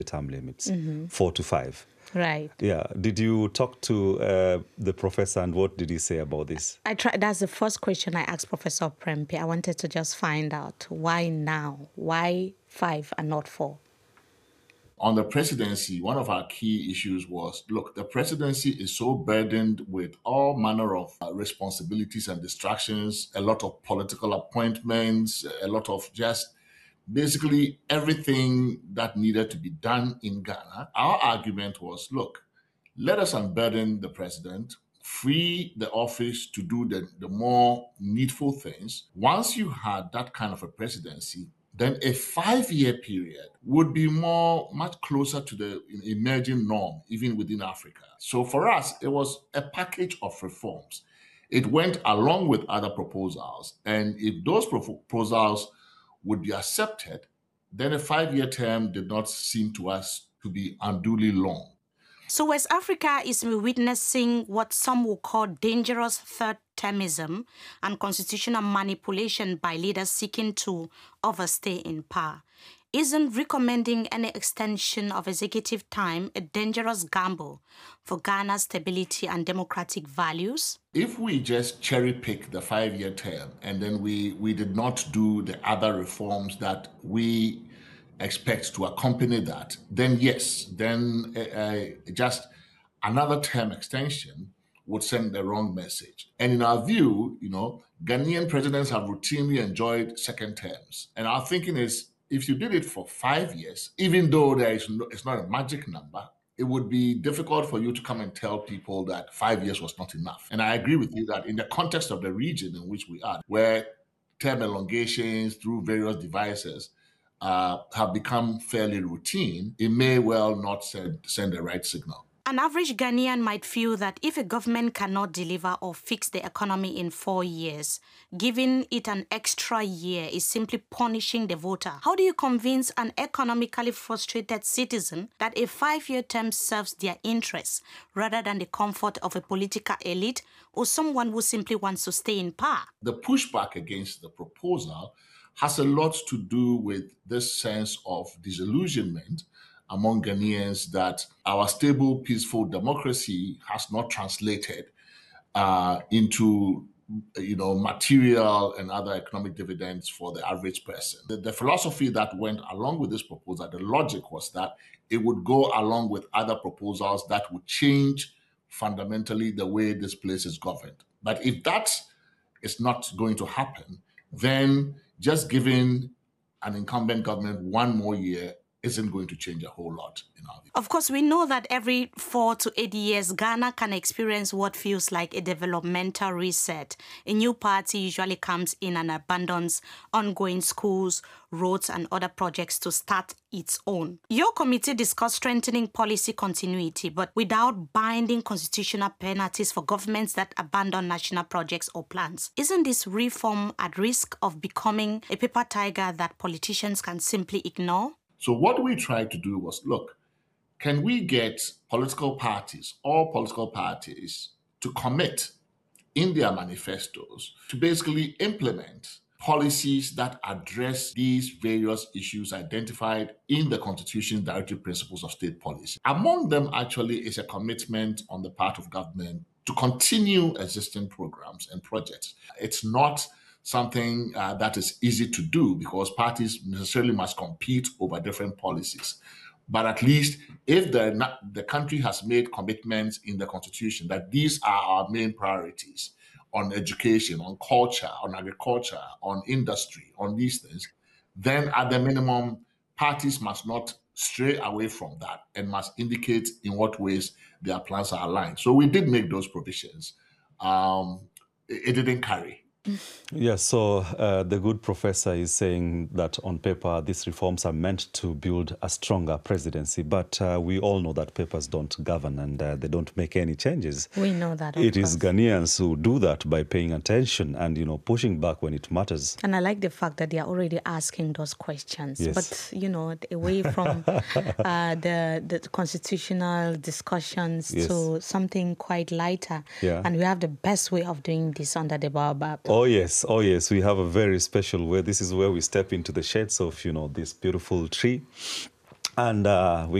term limits, 4 to 5. Right. Yeah. Did you talk to the professor, and what did he say about this? That's the first question I asked Professor Prempeh. I wanted to just find out why now? Why 5 and not 4? On the presidency, one of our key issues was, look, the presidency is so burdened with all manner of responsibilities and distractions, a lot of political appointments, a lot of just basically everything that needed to be done in Ghana. Our argument was, look, let us unburden the president, free the office to do the more needful things. Once you had that kind of a presidency, then a 5-year period would be much closer to the emerging norm, even within Africa. So for us, it was a package of reforms. It went along with other proposals. And if those proposals would be accepted, then a 5-year term did not seem to us to be unduly long. So West Africa is witnessing what some will call dangerous third-termism and constitutional manipulation by leaders seeking to overstay in power. Isn't recommending any extension of executive time a dangerous gamble for Ghana's stability and democratic values? If we just cherry pick the 5-year term and then we did not do the other reforms that we expect to accompany that, then yes, then just another term extension would send the wrong message. And in our view, Ghanaian presidents have routinely enjoyed second terms. And our thinking is, if you did it for 5 years, even though it's not a magic number, it would be difficult for you to come and tell people that 5 years was not enough. And I agree with you that in the context of the region in which we are, where term elongations through various devices have become fairly routine, it may well not send the right signal. An average Ghanaian might feel that if a government cannot deliver or fix the economy in 4 years, giving it an extra year is simply punishing the voter. How do you convince an economically frustrated citizen that a 5-year term serves their interests rather than the comfort of a political elite or someone who simply wants to stay in power? The pushback against the proposal has a lot to do with this sense of disillusionment among Ghanaians that our stable, peaceful democracy has not translated into material and other economic dividends for the average person. The philosophy that went along with this proposal, the logic was that it would go along with other proposals that would change fundamentally the way this place is governed. But if that is not going to happen, then just giving an incumbent government 1 more year isn't going to change a whole lot in our view. Of course, we know that every 4 to 8 years, Ghana can experience what feels like a developmental reset. A new party usually comes in and abandons ongoing schools, roads, and other projects to start its own. Your committee discussed strengthening policy continuity, but without binding constitutional penalties for governments that abandon national projects or plans. Isn't this reform at risk of becoming a paper tiger that politicians can simply ignore? So what we tried to do was, look, can we get all political parties to commit in their manifestos to basically implement policies that address these various issues identified in the Constitution's directive principles of state policy. Among them actually is a commitment on the part of government to continue existing programs and projects. It's not something that is easy to do because parties necessarily must compete over different policies. But at least if the country has made commitments in the Constitution that these are our main priorities on education, on culture, on agriculture, on industry, on these things, then at the minimum, parties must not stray away from that and must indicate in what ways their plans are aligned. So we did make those provisions. It didn't carry. Yes, so the good professor is saying that on paper these reforms are meant to build a stronger presidency, but we all know that papers don't govern and they don't make any changes. We know that. It is Ghanaians who do that by paying attention and, pushing back when it matters. And I like the fact that they are already asking those questions. Yes. But, away from the constitutional discussions Yes. to something quite lighter. Yeah. And we have the best way of doing this under the Baobab. Oh yes, we have a very special way. This is where we step into the shades of, this beautiful tree. And we